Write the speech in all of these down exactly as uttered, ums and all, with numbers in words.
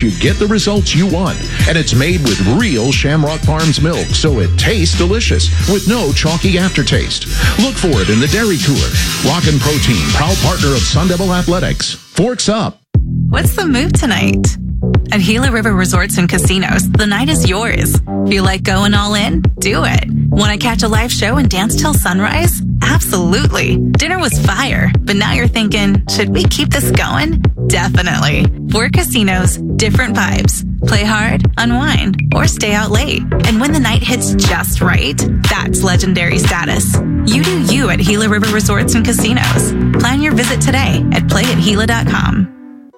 you get the results you want. And it's made with real Shamrock Farms milk, so it tastes delicious with no chalky aftertaste. Look for it in the Dairy Cooler. Rockin' Protein, proud partner of Sun Devil Athletics. Forks up. What's the move tonight? At Gila River Resorts and Casinos, the night is yours. Feel like going all in? Do it. Want to catch a live show and dance till sunrise? Absolutely. Dinner was fire, but now you're thinking, should we keep this going? Definitely. Four casinos, different vibes. Play hard, unwind, or stay out late. And when the night hits just right, that's legendary status. You do you at Gila River Resorts and Casinos. Plan your visit today at play at gila dot com.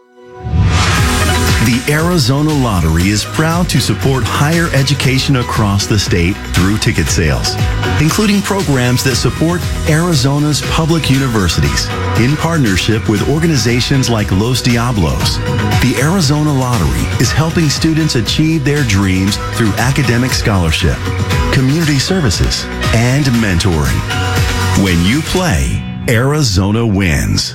The Arizona Lottery is proud to support higher education across the state through ticket sales, including programs that support Arizona's public universities in partnership with organizations like Los Diablos. The Arizona Lottery is helping students achieve their dreams through academic scholarship, community services, and mentoring. When you play, Arizona wins.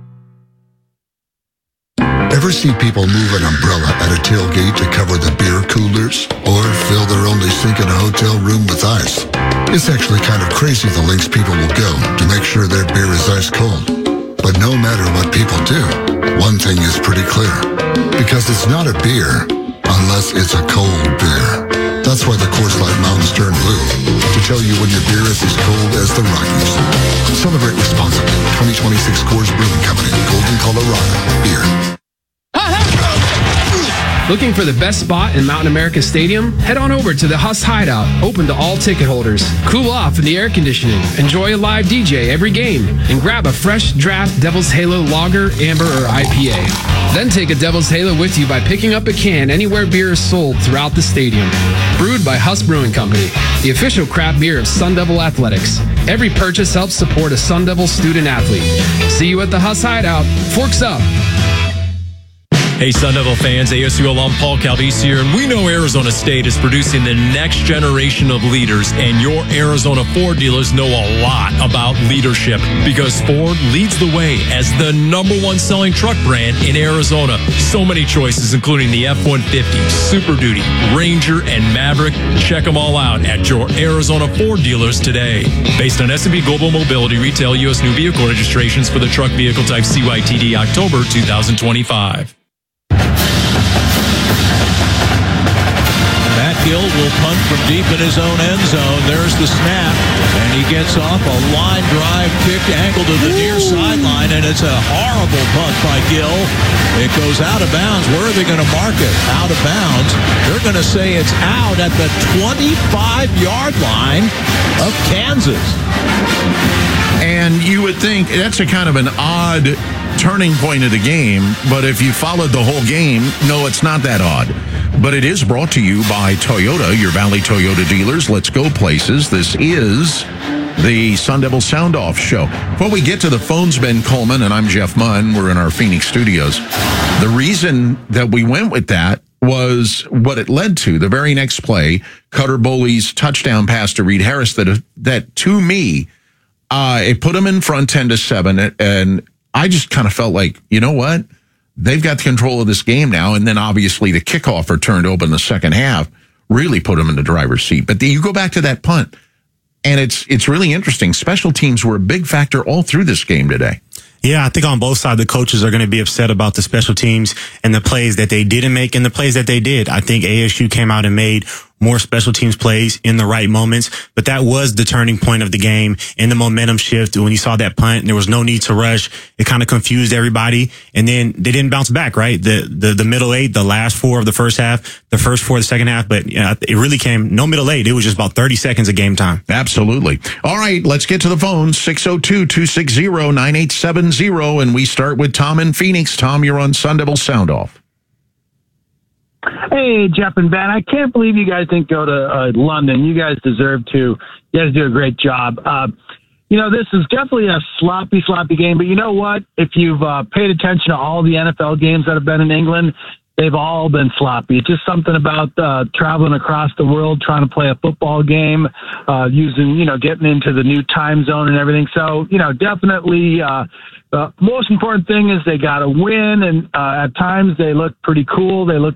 Ever see people move an umbrella at a tailgate to cover the beer coolers? Or fill their only sink in a hotel room with ice? It's actually kind of crazy the lengths people will go to make sure their beer is ice cold. But no matter what people do, one thing is pretty clear. Because it's not a beer unless it's a cold beer. That's why the Coors Light Mountains turn blue, to tell you when your beer is as cold as the Rockies. Celebrate responsibly. twenty twenty-six Coors Brewing Company, Golden, Colorado. Beer. Looking for the best spot in Mountain America Stadium? Head on over to the Huss Hideout, open to all ticket holders. Cool off in the air conditioning, enjoy a live D J every game, and grab a fresh draft Devil's Halo Lager, Amber, or I P A. Then take a Devil's Halo with you by picking up a can anywhere beer is sold throughout the stadium. Brewed by Huss Brewing Company, the official craft beer of Sun Devil Athletics. Every purchase helps support a Sun Devil student athlete. See you at the Huss Hideout. Forks up. Hey, Sun Devil fans, A S U alum Paul Calvisi here, and we know Arizona State is producing the next generation of leaders, and your Arizona Ford dealers know a lot about leadership because Ford leads the way as the number one selling truck brand in Arizona. So many choices, including the F one fifty, Super Duty, Ranger, and Maverick. Check them all out at your Arizona Ford dealers today. Based on S and P Global Mobility Retail U S new vehicle registrations for the truck vehicle type C Y T D October two thousand twenty-five. Matt Gill will punt from deep in his own end zone. There's the snap, and he gets off a line drive kick angle to the Ooh. near sideline, and it's a horrible punt by Gill. It goes out of bounds. Where are they going to mark it? Out of bounds. They're going to say it's out at the twenty-five-yard line of Kansas. And you would think that's a kind of an odd turning point of the game, but if you followed the whole game, no, it's not that odd. But it is brought to you by Toyota, your Valley Toyota dealers. Let's go places. This is the Sun Devil Sound Off Show. Before we get to the phones, Ben Coleman, and I'm Jeff Munn. We're in our Phoenix studios. The reason that we went with that was what it led to. The very next play, Cutter Boley's touchdown pass to Reed Harris, that, that to me, uh, it put him in front ten to seven, and I just kind of felt like, you know what? They've got control of this game now, and then obviously the kickoff returned open the second half, really put them in the driver's seat. But the, you go back to that punt, and it's it's really interesting. Special teams were a big factor all through this game today. Yeah, I think on both sides, the coaches are going to be upset about the special teams and the plays that they didn't make and the plays that they did. I think A S U came out and made more special teams plays in the right moments, but that was the turning point of the game and the momentum shift. When you saw that punt, there was no need to rush. It kind of confused everybody, and then they didn't bounce back, right? The the, the middle eight, the last four of the first half, the first four of the second half, but you know, it really came no middle eight. It was just about thirty seconds of game time. Absolutely. All right, let's get to the phone, six oh two, two six zero, nine eight seven zero, and we start with Tom in Phoenix. Tom, you're on Sun Devil Sound Off. Hey, Jeff and Ben, I can't believe you guys didn't go to uh, London. You guys deserve to. You guys do a great job. Uh, you know, this is definitely a sloppy, sloppy game, but you know what? If you've uh, paid attention to all the N F L games that have been in England, they've all been sloppy. It's just something about uh, traveling across the world, trying to play a football game, uh, using, you know, getting into the new time zone and everything. So, you know, definitely uh, the most important thing is they got to win, and uh, at times they look pretty cool. They look